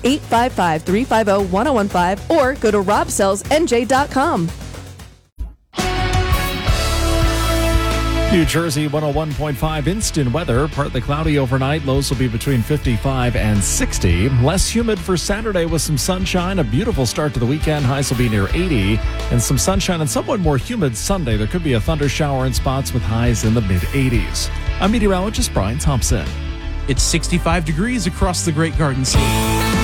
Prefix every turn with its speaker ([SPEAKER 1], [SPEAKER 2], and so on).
[SPEAKER 1] 855-350-1015 or go to robsellsnj.com.
[SPEAKER 2] New Jersey 101.5 instant weather. Partly cloudy overnight. Lows will be between 55 and 60. Less humid for Saturday with some sunshine. A beautiful start to the weekend. Highs will be near 80. And some sunshine and somewhat more humid Sunday. There could be a thunder shower in spots with highs in the mid-80s. I'm meteorologist Brian Thompson.
[SPEAKER 3] It's 65 degrees across the Great Garden City.